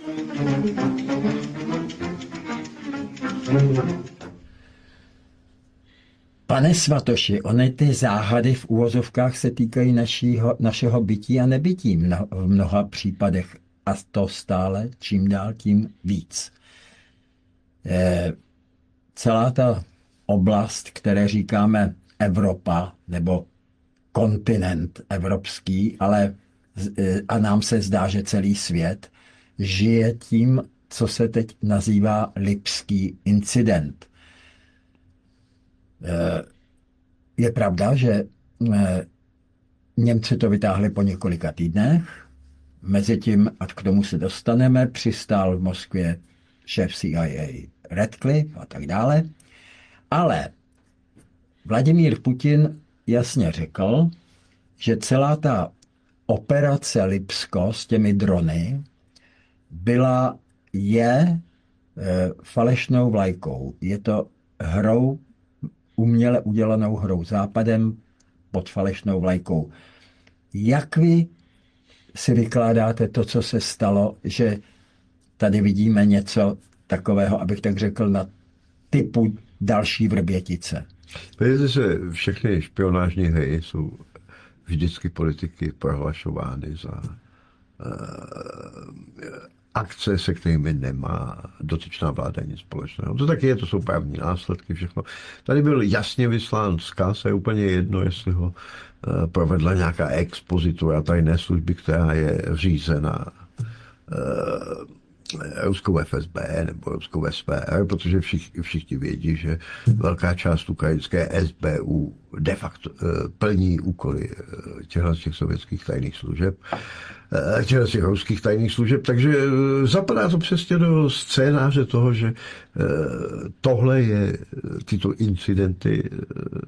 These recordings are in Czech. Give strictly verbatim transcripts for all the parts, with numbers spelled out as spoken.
Pane Svatoši, ony ty záhady v úvozovkách se týkají našího, našeho bytí a nebytí mno, v mnoha případech. A to stále čím dál tím víc. Je, celá ta oblast, které říkáme Evropa, nebo kontinent evropský, ale a nám se zdá, že celý svět žije tím, co se teď nazývá Lipský incident. Je pravda, že Němci to vytáhli po několika týdnech, mezitím, a k tomu se dostaneme, přistál v Moskvě šéf C I A Radcliffe a tak dále, ale Vladimír Putin jasně řekl, že celá ta operace Lipsko s těmi drony byla, je e, falešnou vlajkou. Je to hrou, uměle udělanou hrou Západem pod falešnou vlajkou. Jak vy si vykládáte to, co se stalo, že tady vidíme něco takového, abych tak řekl, na typu další Vrbětice? Víte, že všechny špionážní hry jsou vždycky politiky prohlašovány za uh, akce, se kterými nemá dotyčná vláda nic společného. To taky je, to jsou právní následky, všechno. Tady byl jasně vyslán vzkaz a je úplně jedno, jestli ho uh, provedla nějaká expozitura tajné služby, která je řízena uh, ruskou F S B nebo ruskou S V R, protože všichni, všichni vědí, že velká část ukrajinské S B U de facto uh, plní úkoly uh, těchto těch sovětských tajných služeb, uh, těchto těch ruských tajných služeb, takže uh, zapadá to přesně do scénáře toho, že uh, tohle je, tyto incidenty uh,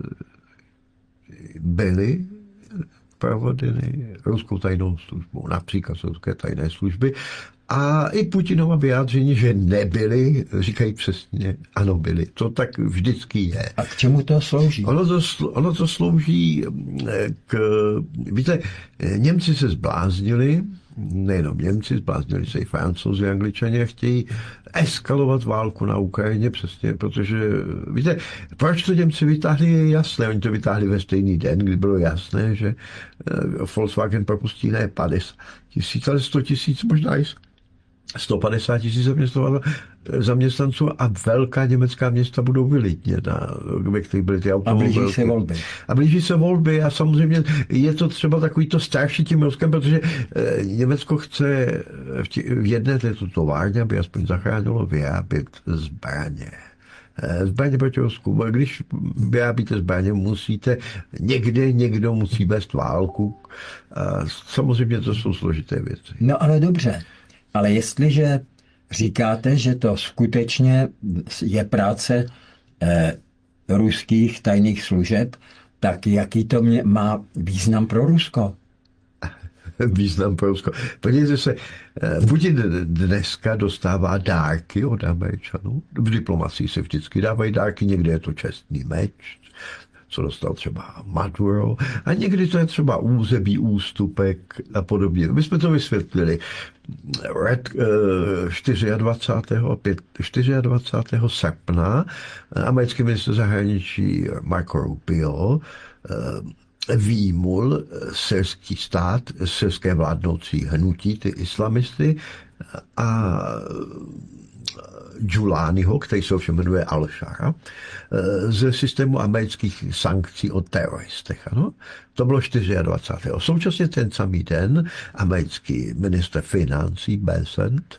byly provedeny ruskou tajnou službou, například ruské tajné služby. A i Putinova vyjádření, že nebyli, říkají přesně, ano byli. To tak vždycky je. A k čemu to slouží? Ono to, ono to slouží k... Víte, Němci se zbláznili, nejenom Němci, zbláznili se i Francouzi, Angličani a chtějí eskalovat válku na Ukrajině přesně, protože, víte, proč to Němci vytáhli, je jasné. Oni to vytáhli ve stejný den, kdy bylo jasné, že Volkswagen propustí ne padesát tisíc, ale sto tisíc, možná i sto padesát tisíc zaměstnanců a velká německá města budou vylidněna, ve kterých byly ty automobily. A blíží se volby. A blíží se volby a samozřejmě je to třeba takový to starší tím Ruskem, protože Německo chce v jedné této továrně, aby aspoň zachránilo, vyrábět zbraně. Zbraně proti Rusku. Když vyrábíte zbraně, musíte, někde někdo musí vést válku. A samozřejmě to jsou složité věci. No ale dobře. Ale jestliže říkáte, že to skutečně je práce eh, ruských tajných služeb, tak jaký to mě má význam pro Rusko? Význam pro Rusko. Podívejte se, Putin dneska dostává dárky od Američanů. V diplomacii se vždycky dávají dárky, někde je to čestný meč, co dostal třeba Maduro, a někdy to je třeba území, ústupek a podobně. My jsme to vysvětlili. Red, dvacátého čtvrtého srpna americký ministr zahraničí Marco Rubio výmul syrský stát, syrské vládnoucí hnutí, ty islamisty a Giulianiho, který se ovšem jmenuje Al-Shara, ze systému amerických sankcí o teroristech. Ano? To bylo dvacátého čtvrtého Současně ten samý den americký ministr financí Bessent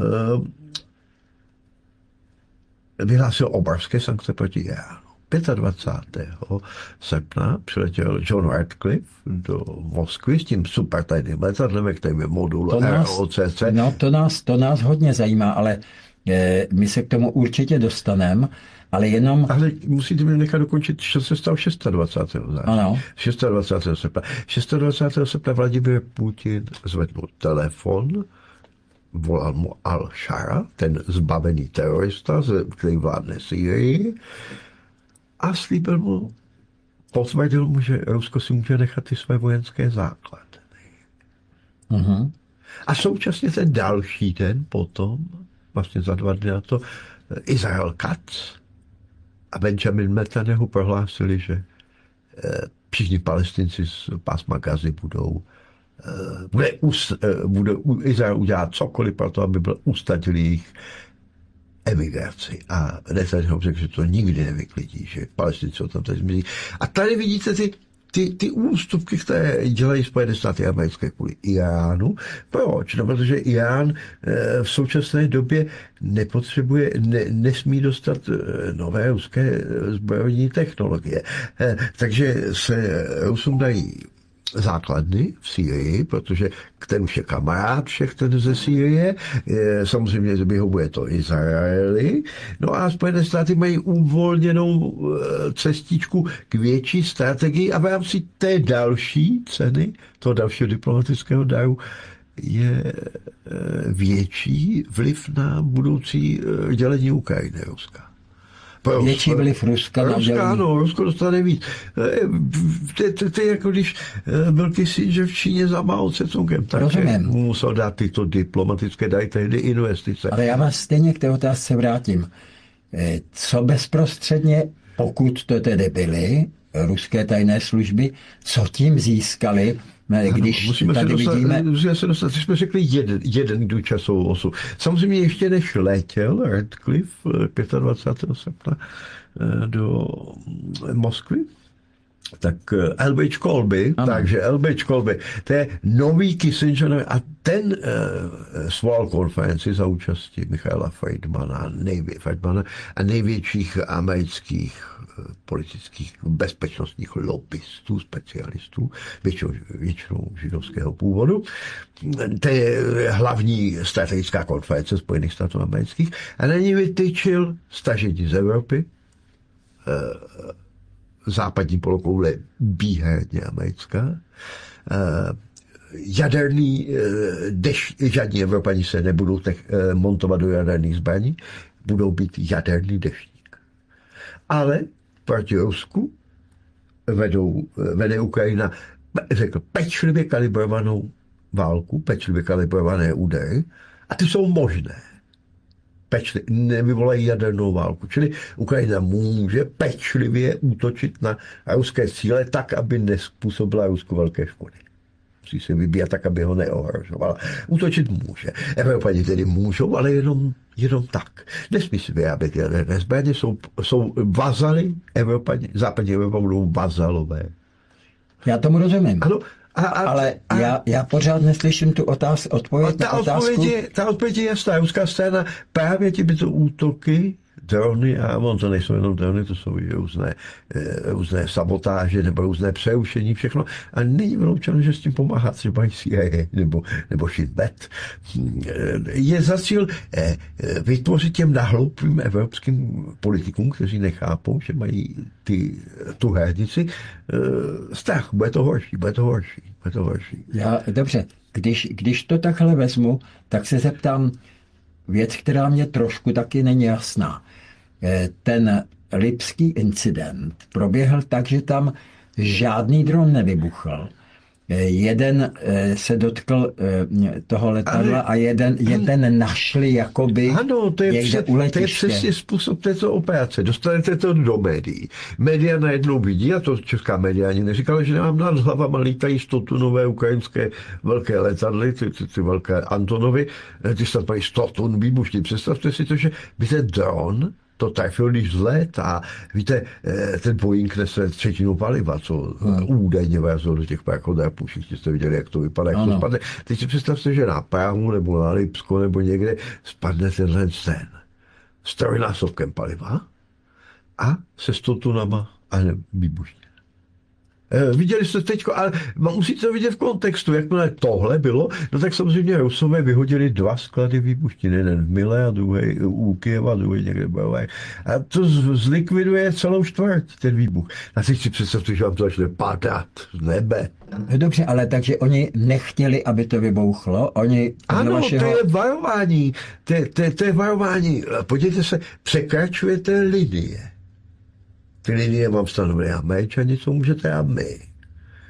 vyhlásil obrovské sankce proti Iránu. dvacátého pátého srpna přiletěl John Radcliffe do Moskvy s tím supertajným letadlem, kterým je modul R O C C. No, to nás, to nás hodně zajímá, ale eh, my se k tomu určitě dostaneme, ale jenom... Ale musíte mi nechat dokončit, co se stalo dvacátého šestého září. Ano. dvacátého šestého srpna. dvacátého šestého srpna Vladimír Putin zvednul telefon, volal mu Al-Shara, ten zbavený terorista, který vládne Sýrii, a slíbil mu, potvrdil mu, že Rusko si může nechat ty své vojenské základny. Uh-huh. A současně ten další den potom, vlastně za dva dny na to, Izrael Katz a Benjamin Netanyahu prohlásili, že všichni Palestinci z pásma Gazy budou bude, bude Izrael udělat cokoliv pro to, aby byl usnadnil jejich emigraci. A Netanyahu řekl, že to nikdy nevyklidí, že Palestinci o tom teď zmizí. A tady vidíte ty, ty, ty ústupky, které dělají Spojené státy americké kvůli Iránu. Proč? No, protože Irán v současné době nepotřebuje, ne, nesmí dostat nové ruské zbrojní technologie. Takže se Rusům dají základny v Sýrii, protože ten už je kamarád všech ten ze Sýrie, samozřejmě vyhovuje to Izraeli, no a Spojené státy mají uvolněnou cestičku k větší strategii a v rámci té další ceny, toho dalšího diplomatického daru, je větší vliv na budoucí dělení Ukrajiny Ruska. Pro, větší vliv Ruska na Ruska, ano, Rusko dostane víc. To je jako když byl Kissinger v Číně za Mao Tse-tungem, takže musel dát tyto diplomatické dary, tehdy investice. Ale já vás stejně k té otázce vrátím. Co bezprostředně, pokud to tedy byly ruské tajné služby, co tím získali, když musíme tady se dostat, vidíme... Musíme se dostat, jsme řekli jeden, jeden důčasovou osu. Samozřejmě ještě než letěl Radcliffe dvacátého pátého srpna do Moskvy, tak L B Colby, ano. takže L B Colby, to je nový Kissinger a ten uh, svolal konferenci za účasti Michaela Friedmana, nejvě, Friedmana a největších amerických uh, politických bezpečnostních lobbystů, specialistů, většinou, většinou židovského původu. To je hlavní strategická konference Spojených států amerických a na ní vytyčil stažení z Evropy, uh, západní polokoule výhradně americká. Jaderný deš, žádní Evropani se nebudou tech, montovat do jaderných zbraní, budou být jaderný deštník. Ale proti Rusku vedou, vede Ukrajina, řekl, pečlivě kalibrovanou válku, pečlivě kalibrované údery a ty jsou možné. Pečli, nevyvolají jadernou válku. Čili Ukrajina může pečlivě útočit na ruské cíle tak, aby nespůsobila Rusku velké škody. Musí se vybíjat tak, aby ho neohrožovala. Útočit může. Evropani tedy můžou, ale jenom, jenom tak. Nesmí si vyrábět jaderné zbraně, jsou, jsou vazaly Evropani, západní Evropa budou vazalové. Já tomu rozumím. Ano, A, a, ale a, já, já pořád neslyším tu otáz, odpověď ta na otázku. Odpověď je, ta odpověď je jasná. Ruská strana právě těmito útoky, drony, a on to nejsou jenom drony, to jsou i různé, různé sabotáže nebo různé přerušení, všechno. A není vyloučeno, že s tím pomáhá třeba i C I A nebo, nebo Shin Bet. Je za cíl vytvořit těm nahloupým evropským politikům, kteří nechápou, že mají ty, tu hranici, strach. Bude to horší, bude to horší, bude to horší. Já, dobře, když, když to takhle vezmu, tak se zeptám věc, která mě trošku taky není jasná. Ten lipský incident proběhl tak, že tam žádný dron nevybuchl. Jeden se dotkl toho letadla a jeden, jeden našli jakoby ano, to je někde před, u letiště. To je přesně způsob této operace. Dostanete to do médií. Média najednou vidí, a to česká média ani neříkala, že nám nad hlavama lítají stotunové ukrajinské velké letadly, ty, ty, ty velké Antonovy, ty snad mají sto tun výbušnin. Představte si to, že by ten dron to trefil, když zlétá. Víte, ten Boeing nese třetinu paliva, co hmm. údajně vezl do těch parkodrapů. Všichni jste viděli, jak to vypadá, jak ano. to spadne. Teď si představte, že na Prahu nebo na Lipsko nebo někde spadne tenhle ten s trojnásobkem paliva a se sto tunama a výbušnin. Viděli jste teďko, ale musíte to vidět v kontextu. Jakmile tohle bylo, no tak samozřejmě Rusové vyhodili dva sklady výbušnin. Jeden v Mile a druhý u Kyjeva, druhý někde byl. A to zlikviduje celou čtvrť, ten výbuch. A teď si představte, že vám to začne padat z nebe. Dobře, ale takže oni nechtěli, aby to vybouchlo. Oni ano, vašeho... to je varování. To, to, to je varování. Podívejte se, překračujete linie. Ty linie mám stanovené Američani, co můžete a my.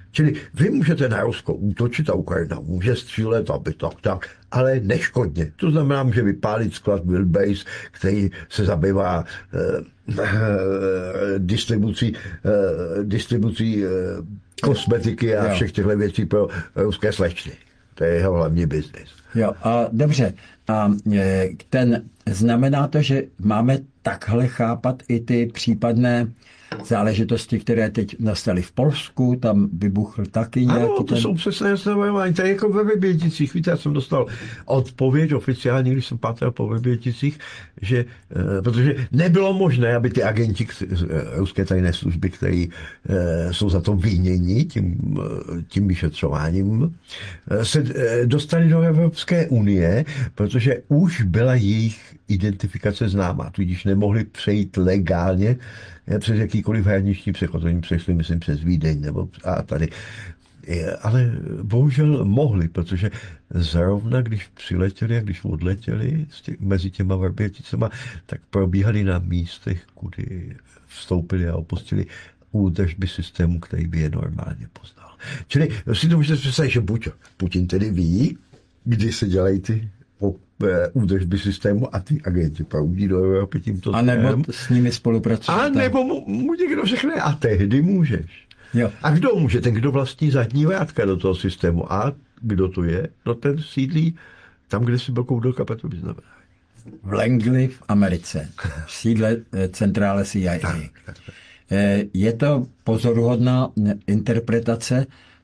Čili vy můžete na Rusko útočit a Ukrajina může střílet, aby tak, tak, ale neškodně. To znamená, může vypálit sklad Wildbase, který se zabývá eh, eh, distribucí, eh, distribucí eh, kosmetiky a všech těchto věcí pro ruské slečny. To je jeho hlavní biznis. Jo, a dobře. A ten, znamená to, že máme takhle chápat i ty případné záležitosti, které teď nastaly v Polsku, tam vybuchl taky nějaký... Ano, to ten... jsou přesné snadování. To je jako ve Vrběticích. Víte, já jsem dostal odpověď oficiální, když jsem pátel po Vrběticích, že, eh, protože nebylo možné, aby ty agenti z ruské tajné služby, kteří eh, jsou za to viněni tím, tím vyšetřováním, eh, se eh, dostali do Evropské unie, protože už byla jejich identifikace známá, tudíž nemohli přejít legálně přes jakýkoliv hraniční přechod. Oni přešli, myslím, přes Vídeň nebo a tady. Ale bohužel mohli, protože zrovna, když přiletěli a když odletěli tě, mezi těma Vrběticema, tak probíhali na místech, kudy vstoupili a opustili údržby systému, který by je normálně poznal. Čili si to můžete představit, že buď Putin tedy ví, kdy se dělají ty údržby systému a ty agenti proudí do Evropy tímto a nebo s nimi spolupracuje. A nebo mu, mu někdo řekne, a tehdy můžeš. Jo. A kdo může? Ten, kdo vlastní zadní vrátka do toho systému. A kdo to je? No ten sídlí tam, kde si byl koudl kapatu vyznamenání. V Langley v Americe. V sídle centrále C I A. Tak, tak, tak. Je to pozoruhodná interpretace,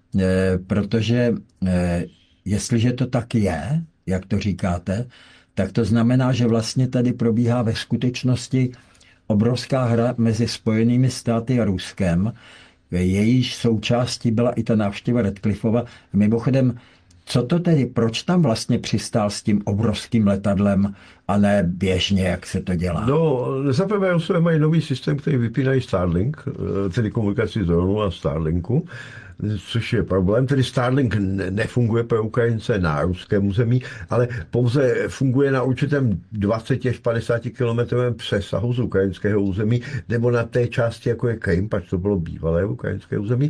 protože jestliže to tak je, jak to říkáte, tak to znamená, že vlastně tady probíhá ve skutečnosti obrovská hra mezi Spojenými státy a Ruskem. Jejíž součástí byla i ta návštěva Radcliffova. Mimochodem, co to tedy, proč tam vlastně přistál s tím obrovským letadlem a ne běžně, jak se to dělá? No, zaprvé Rusové mají nový systém, který vypínají Starlink, tedy komunikaci z dronu a Starlinku, což je problém. Tedy Starlink nefunguje pro Ukrajince na ruském území, ale pouze funguje na určitém dvacet až padesát kilometrovém přesahu z ukrajinského území, nebo na té části, jako je Krym, pač to bylo bývalé ukrajinské území,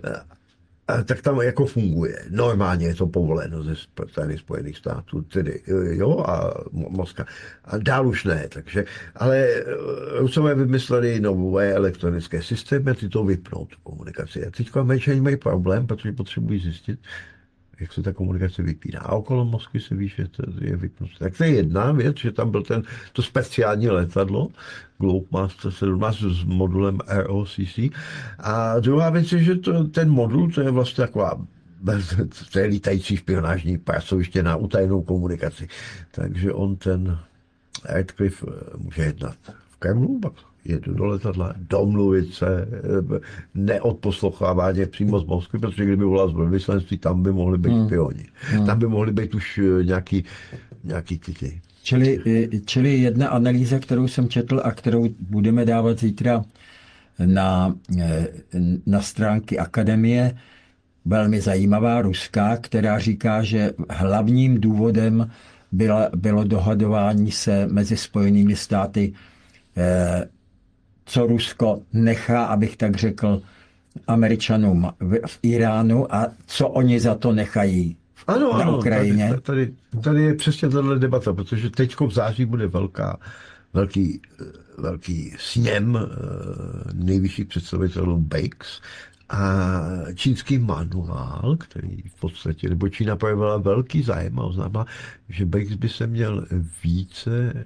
tak tam jako funguje. Normálně je to povoleno ze strany Spojených států, tedy jo, a Moskva. A dál už ne, takže, ale Rusové vymysleli nové elektronické systémy a ty to vypnou, tu komunikaci. A teď Američané mají problém, protože potřebují zjistit, jak se ta komunikace vypíná. A okolo Moskvy se ví, že to je vypnuté. Tak to je jedna věc, že tam byl ten, to speciální letadlo, Globemaster sedmnáct s modulem R O C C. A druhá věc je, že to, ten modul, to je vlastně taková to je lítající špionážní pracoviště na utajenou komunikaci. Takže on ten Radcliffe může jednat v Kremlu, pak jedu do letadla, domluvit se, neodposlouchávání přímo z Moskvy, protože kdyby volal z velvyslanectví, tam by mohli být hmm. pioni. Hmm. Tam by mohli být už nějaký, nějaký ty. Čili, čili jedna analýza, kterou jsem četl a kterou budeme dávat zítra na, na stránky Akademie, velmi zajímavá, ruská, která říká, že hlavním důvodem byla, bylo dohadování se mezi Spojenými státy, eh, co Rusko nechá, abych tak řekl, Američanům v, v Iránu a co oni za to nechají ano, na ano, Ukrajině. Tady, tady, tady je přesně tato debata, protože teď v září bude velká, velký, velký sněm nejvyšších představitelů B R I C S a čínský manuál, který v podstatě, nebo Čína projevila velký zájem a oznámila, že B R I C S by se měl více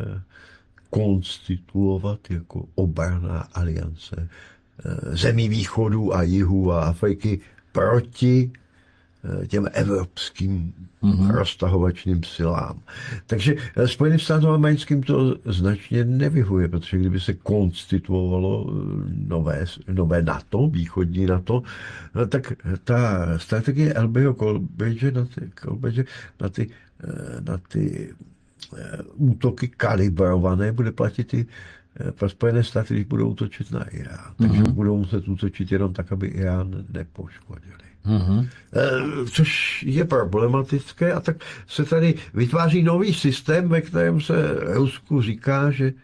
konstituovat jako obranná aliance zemí východu a jihu a Afriky proti těm evropským mm-hmm. roztahovačným silám. Takže Spojeným státům americkým to značně nevyhuje, protože kdyby se konstituovalo nové, nové NATO, východní NATO, tak ta strategie Elbyho Kolbeže na ty, Kolbeže na ty, na ty útoky kalibrované bude platit i pro Spojené státy, když budou útočit na Irán. Takže mm-hmm. budou muset útočit jenom tak, aby Irán nepoškodili. Mm-hmm. Což je problematické a tak se tady vytváří nový systém, ve kterém se Rusku říká, že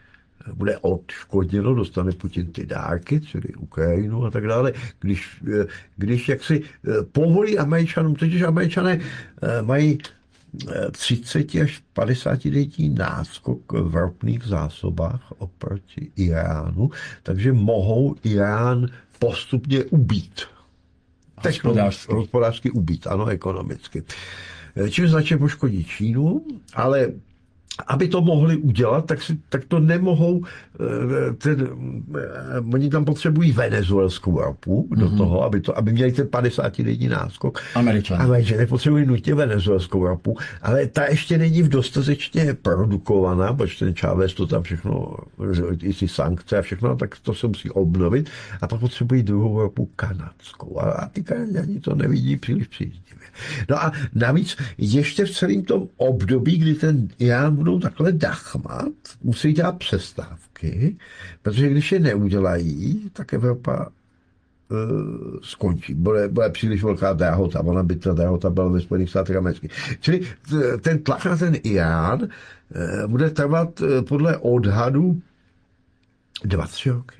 bude odškodněno, dostane Putin ty dárky, čili Ukrajinu a tak dále, když, když jaksi povolí Američanům, totiž Američané mají třicet až padesát denní náskok v ropných zásobách oproti Iránu, takže mohou Irán postupně ubít. Hospodářsky. Hospodářsky ubít, ano, ekonomicky. Čím značně poškodí Čínu, ale aby to mohli udělat, tak, si, tak to nemohou, ten, oni tam potřebují venezuelskou ropu do mm-hmm. toho, aby, to, aby měli ten padesátidenní náskok. Američané. Američané potřebují nutně venezuelskou ropu, ale ta ještě není v dostatečně produkovaná, protože ten Chávez to tam všechno, i ty sankce a všechno, tak to se musí obnovit a pak potřebují druhou ropu kanadskou. A, a ty Kanaďani to nevidí příliš příznivě. No a navíc ještě v celém tom období, kdy ten Irán budou takhle dachmat, musí dělat přestávky, protože když je neudělají, tak Evropa uh, skončí. Bude, bude příliš velká drahota, ona by ta drahota byla ve Spojených státech amerických. Čili t- ten tlak na ten Irán uh, bude trvat uh, podle odhadu dva, tři roky.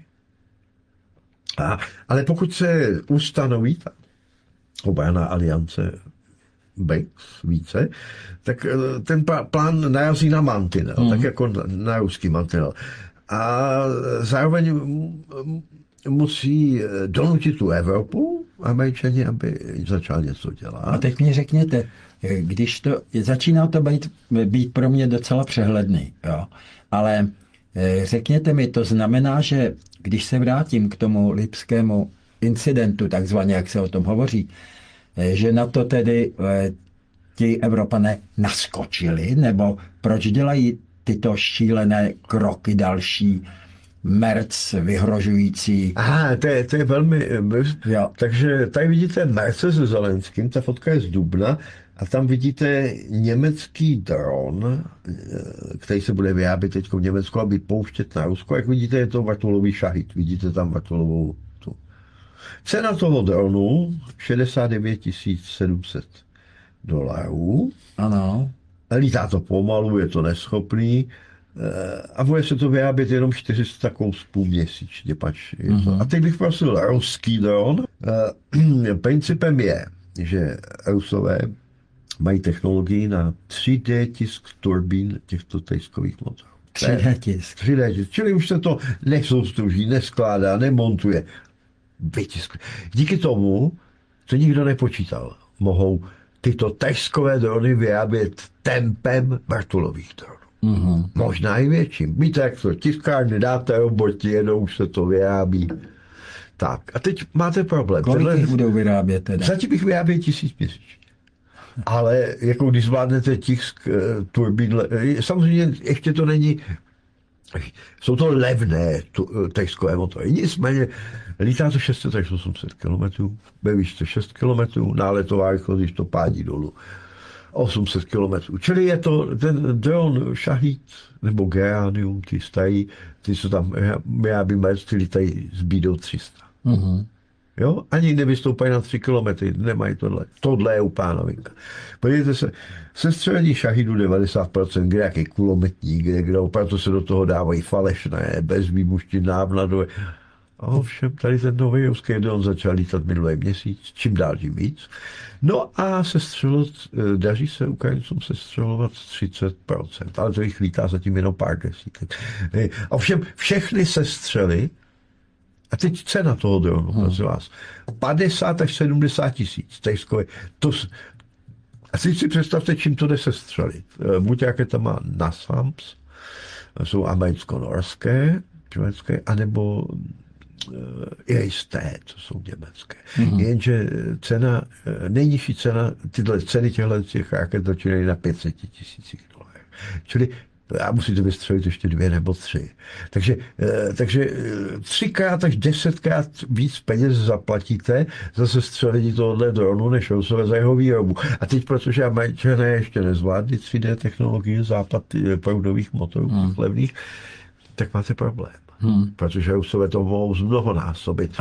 A, ale pokud se ustanoví ta obranná aliance B R I C S více, tak ten plán narazí na mantinel, mm. tak jako na, na ruský mantinel. A zároveň musí donutit tu Evropu, Američani, aby začal něco dělat. A teď mi řekněte, když to, začíná to být, být pro mě docela přehledný, jo, ale řekněte mi, to znamená, že když se vrátím k tomu lipskému incidentu, takzvaně, jak se o tom hovoří, že na to tedy ti Evropané naskočili, nebo proč dělají tyto šílené kroky další, Merc vyhrožující. Aha, to je, to je velmi... Jo. Takže tady vidíte Merce se Zelenským, ta fotka je z dubna, a tam vidíte německý dron, který se bude vyrábět teď v Německu a vypouštět na Rusko. Jak vidíte, je to vrtulový šahid. Vidíte tam vrtulovou tu. Cena toho dronu šedesát devět tisíc sedm set dolarů. Ano. Lítá to pomalu, je to neschopný. A bude se to vyrábět jenom čtyři sta kousů měsíčně. Pač je to. Mm-hmm. A teď bych prosil ruský dron. Principem je, že Rusové mají technologii na tři dé tisk turbín těchto tejskových motorů. tři dé tisk. tři dé tisk. Čili už se to nesoustruží, neskládá, nemontuje. Vytiskne. Díky tomu, co nikdo nepočítal, mohou tyto tejskové drony vyrábět tempem vrtulových dronů. Mm-hmm. Možná i větším. Víte, jak to tiskárny, dáte roboti, jednou už se to vyrábí. Tak, a teď máte problém. Kolik Tenhle... jich budou vyrábět teda? Zatím bych vyráběl tisíc měsíčně. Ale jako když zvládnete tisk turbín, samozřejmě ještě to není, jsou to levné tejskové motory. Nicméně lítá to šest set až osm set kilometrů, ve výšce šest kilometrů, náletová rychlost, když to pádí dolů osm set kilometrů. Čili je to ten dron šahít nebo Geranium, ty stají, ty jsou tam vyrábí Merc, ty lítají s bídou tři sta. Mm-hmm. Jo? Ani nevystoupají na tři kilometry, nemají tohle. Tohle je úplná novinka. Podívejte se, sestřelení šahidu devadesát procent, kde jaký kulometník, kde, kde opravdu se do toho dávají falešné, bez výbuštin, návnadové. A ovšem, tady ten nový ruský dron začal lítat minulý měsíc, čím dál tím víc. No a sestřelovat, daří se Ukrajincům sestřelovat třicet procent, ale to jich lítá zatím jenom pár desítek. Ovšem, všechny sestřely, a teď cena toho dronu, hmm. prosím vás, padesát až sedmdesát tisíc, to, a teď si představte, čím to jde sestřelit. Buď raketama NASAMS, jsou americko-norské, švédské, anebo I R I S-T, co jsou německé. Mm-hmm. Jenže cena, nejnižší cena, tyhle ceny těchto těch raket začínají na pět set tisíc dolarů. Čili a musíte vystřelit ještě dvě nebo tři. Takže, takže třikrát až desetkrát víc peněz zaplatíte za sestřelení tohohle dronu, než Rusové za jeho výrobu. A teď, protože Američané ještě nezvládli tři dé technologii, západ proudových motorů, hmm. levných, tak máte problém. Hmm. Protože Rusové to mohou zmnohonásobit.